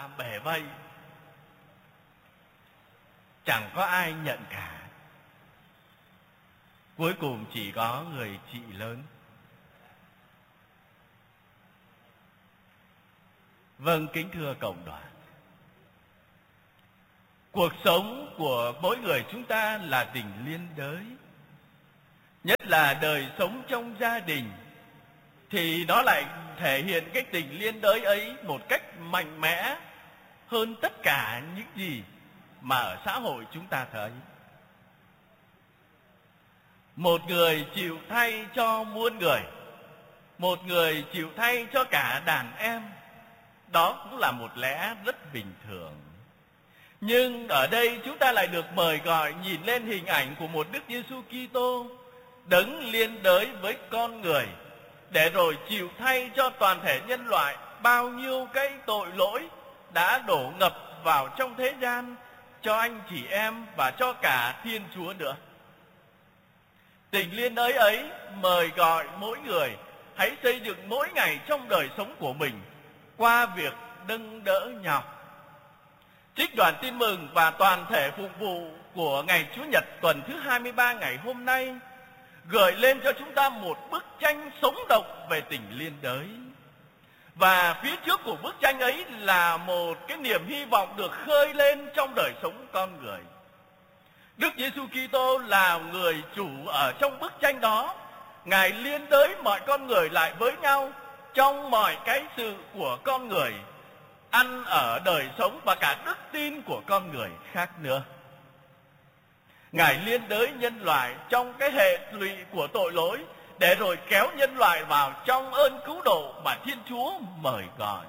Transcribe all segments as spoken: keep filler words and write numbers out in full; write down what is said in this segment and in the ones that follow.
bể vây, chẳng có ai nhận cả. Cuối cùng chỉ có người chị lớn. Vâng, kính thưa cộng đoàn, cuộc sống của mỗi người chúng ta là tình liên đới. Nhất là đời sống trong gia đình thì nó lại thể hiện cái tình liên đới ấy một cách mạnh mẽ hơn tất cả những gì mà ở xã hội chúng ta thấy. Một người chịu thay cho muôn người, một người chịu thay cho cả đàn em, đó cũng là một lẽ rất bình thường. Nhưng ở đây chúng ta lại được mời gọi nhìn lên hình ảnh của một Đức Giêsu Kitô đấng liên đới với con người, để rồi chịu thay cho toàn thể nhân loại bao nhiêu cái tội lỗi đã đổ ngập vào trong thế gian, cho anh chị em và cho cả Thiên Chúa nữa. Tình liên đới ấy mời gọi mỗi người hãy xây dựng mỗi ngày trong đời sống của mình qua việc nâng đỡ nhau. Trích đoạn tin mừng và toàn thể phục vụ của ngày Chủ nhật tuần thứ hai mươi ba ngày hôm nay gửi lên cho chúng ta một bức tranh sống động về tình liên đới. Và phía trước của bức tranh ấy là một cái niềm hy vọng được khơi lên trong đời sống con người. Đức Giêsu Kitô là người chủ ở trong bức tranh đó. Ngài liên đới mọi con người lại với nhau trong mọi cái sự của con người, ăn ở đời sống và cả đức tin của con người khác nữa. Ngài liên đới nhân loại trong cái hệ lụy của tội lỗi, để rồi kéo nhân loại vào trong ơn cứu độ mà Thiên Chúa mời gọi.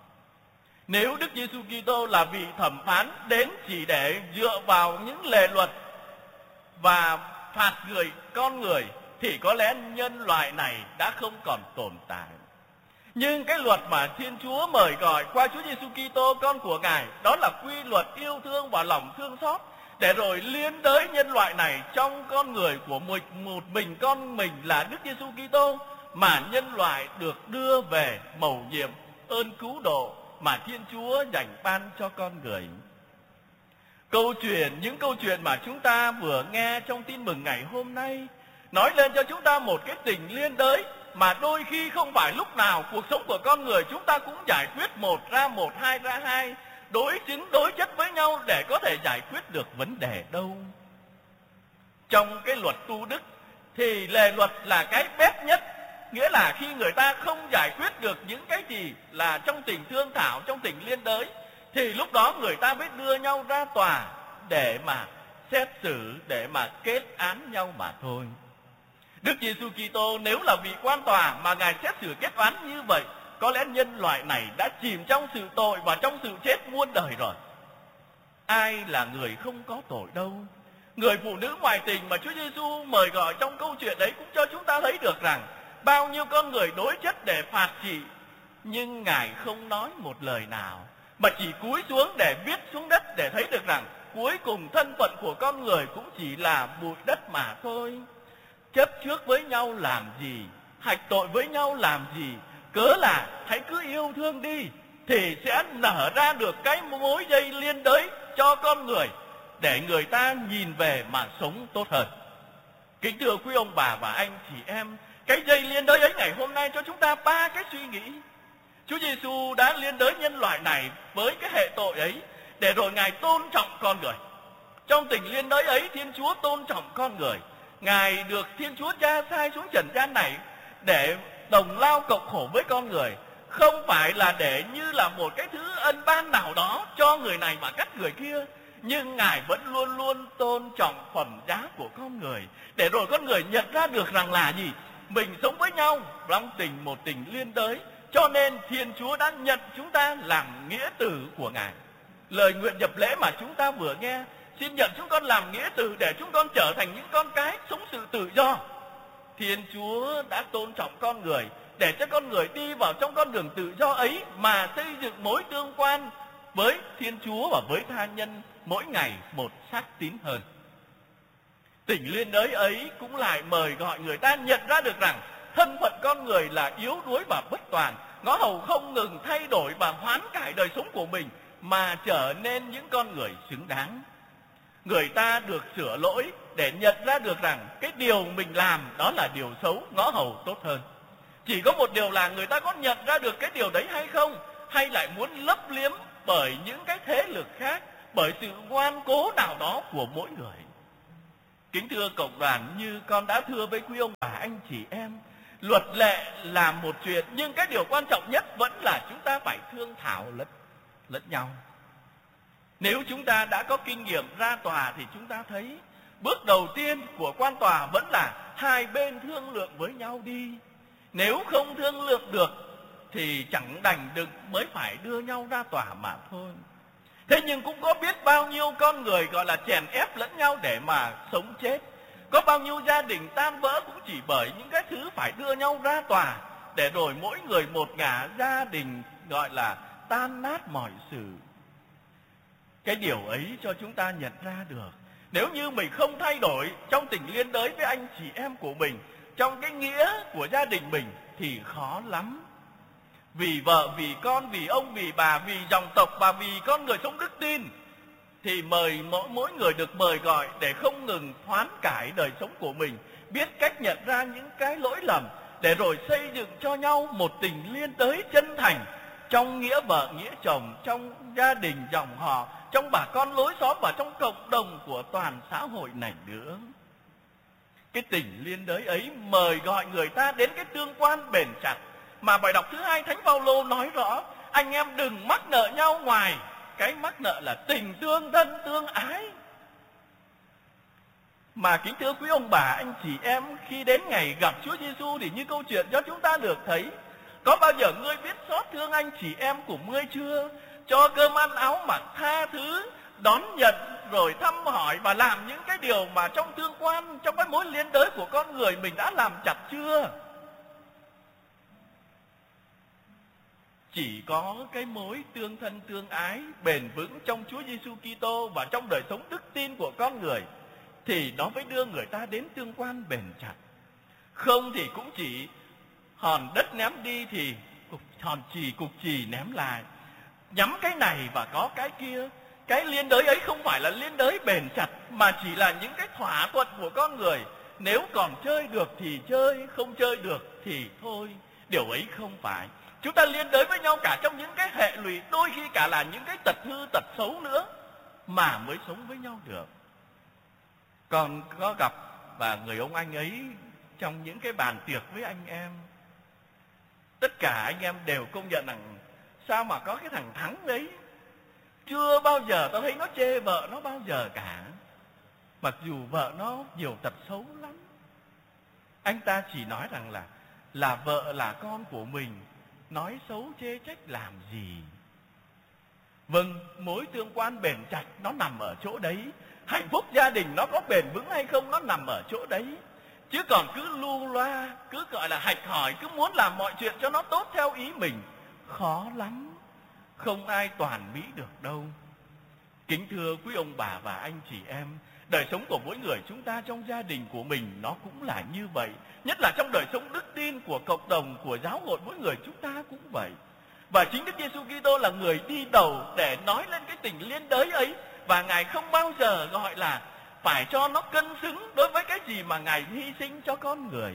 Nếu Đức Giêsu Kitô là vị thẩm phán đến chỉ để dựa vào những lề luật và phạt người con người, thì có lẽ nhân loại này đã không còn tồn tại. Nhưng cái luật mà Thiên Chúa mời gọi qua Chúa Giêsu Kitô con của Ngài, đó là quy luật yêu thương và lòng thương xót, để rồi liên đới nhân loại này trong con người của một, một mình con mình là Đức Giêsu Kitô, mà nhân loại được đưa về mầu nhiệm ơn cứu độ mà Thiên Chúa dành ban cho con người. Câu chuyện, những câu chuyện mà chúng ta vừa nghe trong tin mừng ngày hôm nay nói lên cho chúng ta một cái tình liên đới mà đôi khi không phải lúc nào cuộc sống của con người chúng ta cũng giải quyết một ra một, hai ra hai, đối chứng đối chất với nhau để có thể giải quyết được vấn đề đâu. Trong cái luật tu đức thì lề luật là cái bét nhất, nghĩa là khi người ta không giải quyết được những cái gì là trong tình thương thảo, trong tình liên đới, thì lúc đó người ta mới đưa nhau ra tòa để mà xét xử, để mà kết án nhau mà thôi. Đức Giêsu Kitô nếu là vị quan tòa mà Ngài xét xử kết án như vậy, có lẽ nhân loại này đã chìm trong sự tội và trong sự chết muôn đời rồi. Ai là người không có tội đâu? Người phụ nữ ngoại tình mà Chúa Giêsu mời gọi trong câu chuyện đấy cũng cho chúng ta thấy được rằng bao nhiêu con người đối chất để phạt chị, nhưng Ngài không nói một lời nào, mà chỉ cúi xuống để viết xuống đất, để thấy được rằng cuối cùng thân phận của con người cũng chỉ là bụi đất mà thôi. Chấp trước với nhau làm gì, hạch tội với nhau làm gì, cớ là hãy cứ yêu thương đi, thì sẽ nở ra được cái mối dây liên đới cho con người, để người ta nhìn về mà sống tốt hơn. Kính thưa quý ông bà và anh chị em, cái dây liên đới ấy ngày hôm nay cho chúng ta ba cái suy nghĩ. Chúa Giêsu đã liên đới nhân loại này với cái hệ tội ấy, để rồi Ngài tôn trọng con người. Trong tình liên đới ấy, Thiên Chúa tôn trọng con người. Ngài được Thiên Chúa Cha sai xuống trần gian này để đồng lao cộng khổ với con người, không phải là để như là một cái thứ ân ban nào đó cho người này mà cắt người kia, nhưng Ngài vẫn luôn luôn tôn trọng phẩm giá của con người, để rồi con người nhận ra được rằng là gì? Mình sống với nhau trong tình một tình liên đới, cho nên Thiên Chúa đã nhận chúng ta làm nghĩa tử của Ngài. Lời nguyện nhập lễ mà chúng ta vừa nghe, xin nhận chúng con làm nghĩa tử để chúng con trở thành những con cái sống sự tự do. Thiên Chúa đã tôn trọng con người để cho con người đi vào trong con đường tự do ấy mà xây dựng mối tương quan với Thiên Chúa và với tha nhân mỗi ngày một xác tín hơn. Tình liên đới ấy cũng lại mời gọi người ta nhận ra được rằng thân phận con người là yếu đuối và bất toàn, ngõ hầu không ngừng thay đổi và hoán cải đời sống của mình mà trở nên những con người xứng đáng. Người ta được sửa lỗi để nhận ra được rằng cái điều mình làm đó là điều xấu, ngõ hầu tốt hơn. Chỉ có một điều là người ta có nhận ra được cái điều đấy hay không, hay lại muốn lấp liếm bởi những cái thế lực khác, bởi sự ngoan cố nào đó của mỗi người. Kính thưa cộng đoàn, như con đã thưa với quý ông bà anh chị em, luật lệ là một chuyện, nhưng cái điều quan trọng nhất vẫn là chúng ta phải thương thảo lẫn lẫn nhau. Nếu chúng ta đã có kinh nghiệm ra tòa thì chúng ta thấy bước đầu tiên của quan tòa vẫn là hai bên thương lượng với nhau đi. Nếu không thương lượng được thì chẳng đành đừng mới phải đưa nhau ra tòa mà thôi. Thế nhưng cũng có biết bao nhiêu con người gọi là chèn ép lẫn nhau để mà sống chết. Có bao nhiêu gia đình tan vỡ cũng chỉ bởi những cái thứ phải đưa nhau ra tòa, để rồi mỗi người một ngả, gia đình gọi là tan nát mọi sự. Cái điều ấy cho chúng ta nhận ra được, nếu như mình không thay đổi trong tình liên đới với anh chị em của mình, trong cái nghĩa của gia đình mình, thì khó lắm. Vì vợ, vì con, vì ông, vì bà, vì dòng tộc và vì con người sống đức tin, thì mời mỗi, mỗi người được mời gọi để không ngừng hoán cải đời sống của mình, biết cách nhận ra những cái lỗi lầm, để rồi xây dựng cho nhau một tình liên đới chân thành trong nghĩa vợ, nghĩa chồng, trong gia đình, dòng họ, trong bà con lối xóm và trong cộng đồng của toàn xã hội này nữa. Cái tình liên đới ấy mời gọi người ta đến cái tương quan bền chặt mà bài đọc thứ hai Thánh Phaolô nói rõ: anh em đừng mắc nợ nhau ngoài cái mắc nợ là tình tương thân tương ái. Mà kính thưa quý ông bà anh chị em, khi đến ngày gặp Chúa Giêsu thì như câu chuyện cho chúng ta được thấy, có bao giờ ngươi biết xót thương anh chị em của ngươi chưa? Cho cơm ăn áo mặc, tha thứ, đón nhận, rồi thăm hỏi và làm những cái điều mà trong tương quan, trong cái mối liên đới của con người mình đã làm chặt chưa? Chỉ có cái mối tương thân tương ái bền vững trong Chúa Giêsu Kitô và trong đời sống đức tin của con người thì nó mới đưa người ta đến tương quan bền chặt. Không thì cũng chỉ hòn đất ném đi thì cục, hòn chì cục chì ném lại, nhắm cái này và có cái kia. Cái liên đới ấy không phải là liên đới bền chặt, mà chỉ là những cái thỏa thuận của con người. Nếu còn chơi được thì chơi, không chơi được thì thôi. Điều ấy không phải. Chúng ta liên đới với nhau cả trong những cái hệ lụy, đôi khi cả là những cái tật hư, tật xấu nữa, mà mới sống với nhau được. Còn có gặp và người ông anh ấy trong những cái bàn tiệc với anh em, tất cả anh em đều công nhận rằng sao mà có cái thằng Thắng đấy, chưa bao giờ tao thấy nó chê vợ nó bao giờ cả, mặc dù vợ nó nhiều tật xấu lắm. Anh ta chỉ nói rằng là là vợ là con của mình, nói xấu chê trách làm gì. Vâng, mối tương quan bền chặt nó nằm ở chỗ đấy. Hạnh phúc gia đình nó có bền vững hay không nó nằm ở chỗ đấy. Chứ còn cứ lu loa, cứ gọi là hạch hỏi, cứ muốn làm mọi chuyện cho nó tốt theo ý mình, khó lắm. Không ai toàn mỹ được đâu. Kính thưa quý ông bà và anh chị em, đời sống của mỗi người chúng ta trong gia đình của mình nó cũng là như vậy. Nhất là trong đời sống đức tin của cộng đồng, của giáo hội, mỗi người chúng ta cũng vậy. Và chính Đức Giêsu Kitô là người đi đầu để nói lên cái tình liên đới ấy. Và Ngài không bao giờ gọi là phải cho nó cân xứng đối với cái gì mà Ngài hy sinh cho con người.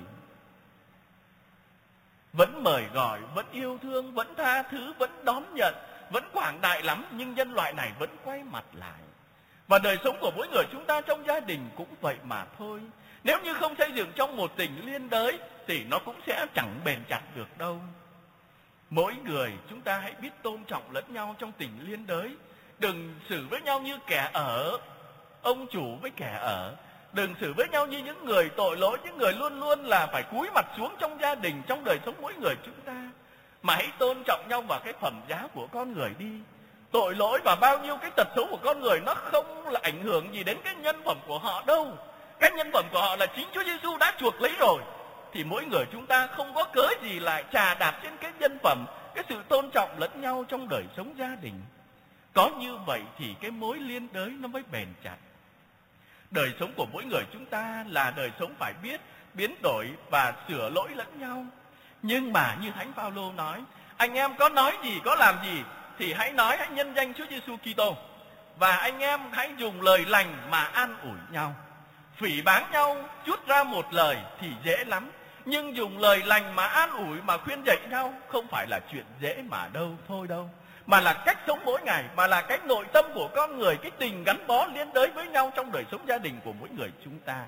Vẫn mời gọi, vẫn yêu thương, vẫn tha thứ, vẫn đón nhận, vẫn quảng đại lắm, nhưng nhân loại này vẫn quay mặt lại. Và đời sống của mỗi người chúng ta trong gia đình cũng vậy mà thôi. Nếu như không xây dựng trong một tình liên đới thì nó cũng sẽ chẳng bền chặt được đâu. Mỗi người chúng ta hãy biết tôn trọng lẫn nhau trong tình liên đới. Đừng xử với nhau như kẻ ở, ông chủ với kẻ ở. Đừng xử với nhau như những người tội lỗi, những người luôn luôn là phải cúi mặt xuống trong gia đình, trong đời sống mỗi người chúng ta. Mà hãy tôn trọng nhau vào cái phẩm giá của con người đi. Tội lỗi và bao nhiêu cái tật xấu của con người nó không là ảnh hưởng gì đến cái nhân phẩm của họ đâu. Cái nhân phẩm của họ là chính Chúa Giêsu đã chuộc lấy rồi. Thì mỗi người chúng ta không có cớ gì lại chà đạp trên cái nhân phẩm, cái sự tôn trọng lẫn nhau trong đời sống gia đình. Có như vậy thì cái mối liên đới nó mới bền chặt. Đời sống của mỗi người chúng ta là đời sống phải biết biến đổi và sửa lỗi lẫn nhau. Nhưng mà như Thánh Phaolô nói, anh em có nói gì, có làm gì thì hãy nói, hãy nhân danh Chúa Giêsu Kitô. Và anh em hãy dùng lời lành mà an ủi nhau. Phỉ báng nhau chút ra một lời thì dễ lắm, nhưng dùng lời lành mà an ủi, mà khuyên dạy nhau không phải là chuyện dễ mà đâu thôi đâu, mà là cách sống mỗi ngày, mà là cái nội tâm của con người, cái tình gắn bó liên đới với nhau trong đời sống gia đình của mỗi người chúng ta.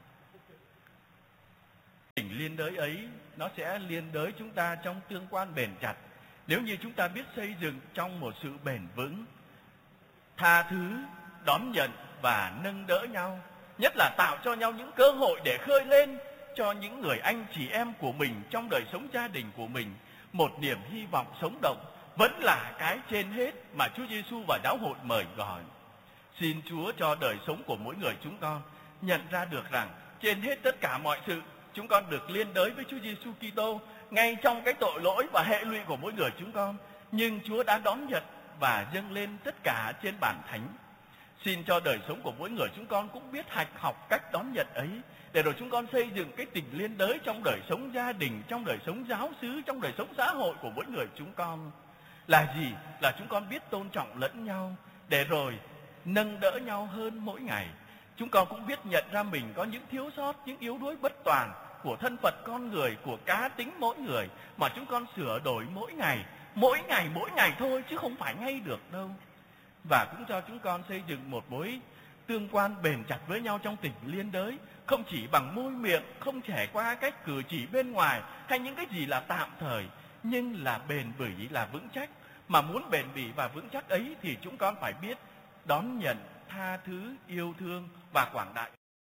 Tình liên đới ấy nó sẽ liên đới chúng ta trong tương quan bền chặt nếu như chúng ta biết xây dựng trong một sự bền vững, tha thứ, đón nhận và nâng đỡ nhau, nhất là tạo cho nhau những cơ hội để khơi lên cho những người anh chị em của mình trong đời sống gia đình của mình một niềm hy vọng sống động, vẫn là cái trên hết mà Chúa Giêsu và giáo hội mời gọi. Xin Chúa cho đời sống của mỗi người chúng con nhận ra được rằng trên hết tất cả mọi sự, chúng con được liên đới với Chúa Giêsu Kitô ngay trong cái tội lỗi và hệ lụy của mỗi người chúng con, nhưng Chúa đã đón nhận và dâng lên tất cả trên bàn thánh. Xin cho đời sống của mỗi người chúng con cũng biết hạch học cách đón nhận ấy, để rồi chúng con xây dựng cái tình liên đới trong đời sống gia đình, trong đời sống giáo xứ, trong đời sống xã hội của mỗi người chúng con. Là gì? Là chúng con biết tôn trọng lẫn nhau, để rồi nâng đỡ nhau hơn mỗi ngày. Chúng con cũng biết nhận ra mình có những thiếu sót, những yếu đuối bất toàn của thân phận con người, của cá tính mỗi người, mà chúng con sửa đổi mỗi ngày, mỗi ngày, mỗi ngày thôi, chứ không phải ngay được đâu. Và cũng cho chúng con xây dựng một mối tương quan bền chặt với nhau trong tình liên đới, không chỉ bằng môi miệng, không trải qua cách cử chỉ bên ngoài hay những cái gì là tạm thời, nhưng là bền bỉ, là vững chắc. Mà muốn bền bỉ và vững chắc ấy thì chúng con phải biết đón nhận, tha thứ, yêu thương và quảng đại.